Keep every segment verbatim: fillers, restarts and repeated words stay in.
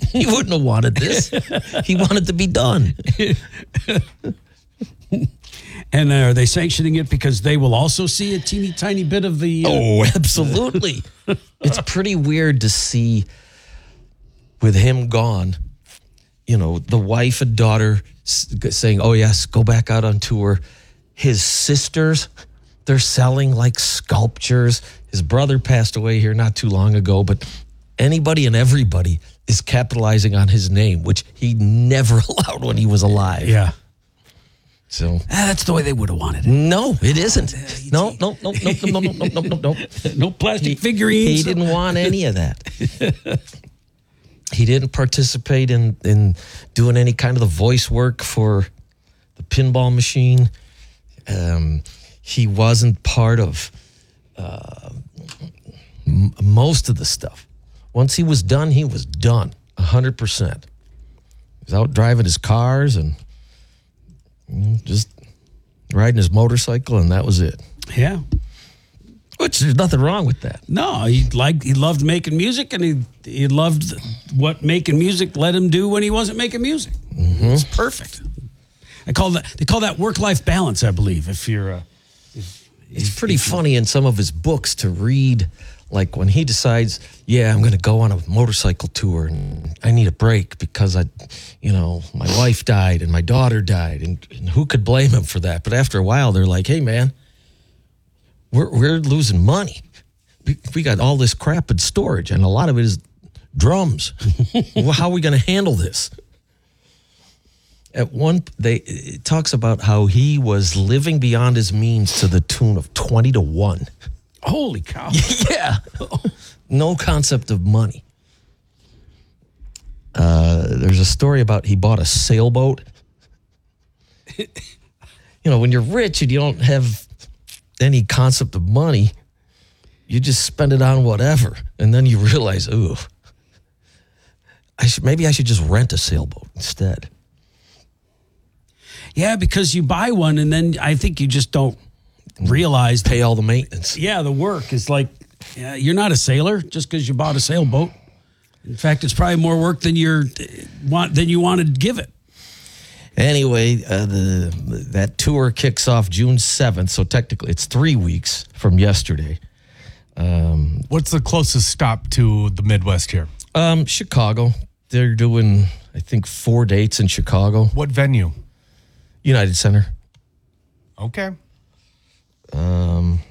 He wouldn't have wanted this. He wanted to be done. And are they sanctioning it because they will also see a teeny tiny bit of the... Uh... Oh, absolutely. It's pretty weird to see with him gone, you know, the wife and daughter saying, oh, yes, go back out on tour. His sisters, they're selling like sculptures. His brother passed away here not too long ago, but anybody and everybody is capitalizing on his name, which he never allowed when he was alive. Yeah. So ah, that's the way they would have wanted it. No, it isn't. No, no, no, no, no, no, no, no, no, no. No plastic he, figurines. He didn't want any of that. He didn't participate in, in doing any kind of the voice work for the pinball machine. Um, he wasn't part of uh, m- most of the stuff. Once he was done, he was done, one hundred percent. He was out driving his cars and just riding his motorcycle, and that was it. Yeah. Which, there's nothing wrong with that. No, he liked, he loved making music, and he he loved what making music let him do when he wasn't making music. Mm-hmm. It's perfect. I call that they call that work-life balance, I believe. If you're, uh, if, it's if, pretty if funny in some of his books to read. Like when he decides, yeah, I'm going to go on a motorcycle tour and I need a break because I, you know, my wife died and my daughter died, and, and who could blame him for that? But after a while, they're like, hey, man, we're we're losing money. We, we got all this crap in storage, and a lot of it is drums. Well, how are we going to handle this? At one, they it talks about how he was living beyond his means to the tune of twenty to one. Holy cow. Yeah. No concept of money. Uh, there's a story about he bought a sailboat. You know, when you're rich and you don't have any concept of money, you just spend it on whatever. And then you realize, ooh, I should, maybe I should just rent a sailboat instead. Yeah, because you buy one and then I think you just don't realize pay all the maintenance. Yeah, the work is like, yeah, you're not a sailor just because you bought a sailboat. In fact, it's probably more work than you're want than you want to give it. Anyway, uh, the that tour kicks off June seventh, so technically it's three weeks from yesterday. Um, What's the closest stop to the Midwest here? Um, Chicago. They're doing, I think, four dates in Chicago. What venue? United Center. Okay. Um,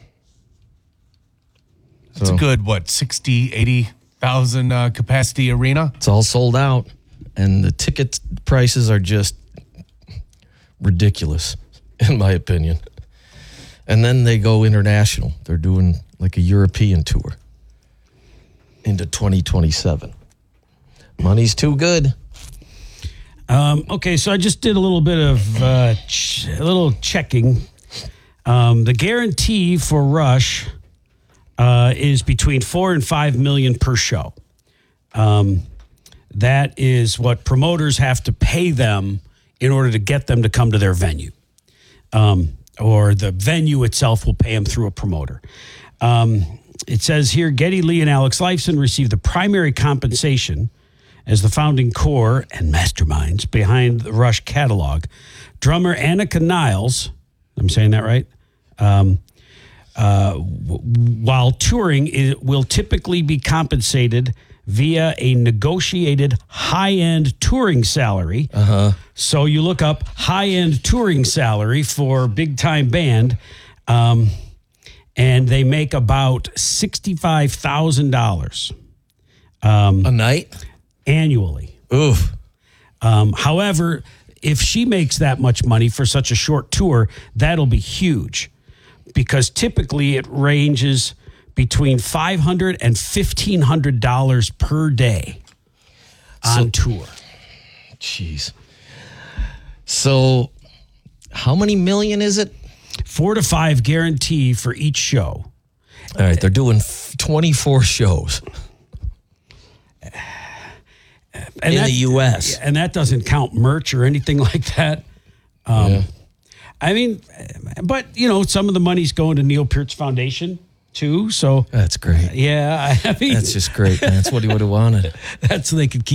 That's so, a good, what, sixty, eighty thousand uh, capacity arena? It's all sold out, and the ticket prices are just ridiculous, in my opinion. And then they go international. They're doing like a European tour into twenty twenty-seven. Money's too good. Um, okay, so I just did a little bit of uh, ch- a little checking. Um, the guarantee for Rush uh, is between four and five million per show. Um, that is what promoters have to pay them in order to get them to come to their venue, um, or the venue itself will pay them through a promoter. Um, it says here, Geddy Lee and Alex Lifeson received the primary compensation as the founding core and masterminds behind the Rush catalog. Drummer Annika Niles, I'm saying that right? Um, uh, w- while touring, it will typically be compensated via a negotiated high-end touring salary. Uh-huh. So you look up high-end touring salary for big-time band, um, and they make about sixty-five thousand dollars. Um, a night? Annually. Oof. Um, however, if she makes that much money for such a short tour, that'll be huge, because typically it ranges between five hundred dollars and fifteen hundred dollars per day on so, tour. Jeez. So how many million is it? Four to five guarantee for each show. All right, they're doing twenty-four shows. And in that, the U S And that doesn't count merch or anything like that. Um, yeah. I mean, but, you know, some of the money's going to Neil Peart's Foundation, too. So that's great. Yeah. I mean, that's just great, man. That's what he would have wanted. That's so they could keep